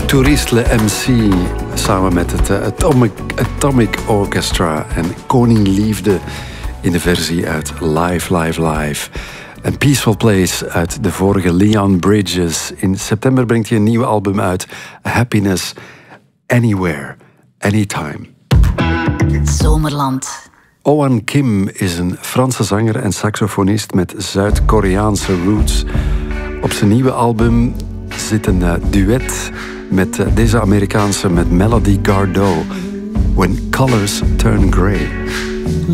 Touriste Le MC samen met het Atomic Orchestra en Koning Liefde in de versie uit Live. Een Peaceful Place uit de vorige Leon Bridges. In september brengt hij een nieuw album uit, Happiness Anywhere, Anytime. Zomerland. Oan Kim is een Franse zanger en saxofonist met Zuid-Koreaanse roots. Op zijn nieuwe album zit een duet met deze Amerikaanse met Melody Gardot, When Colors Turn Grey.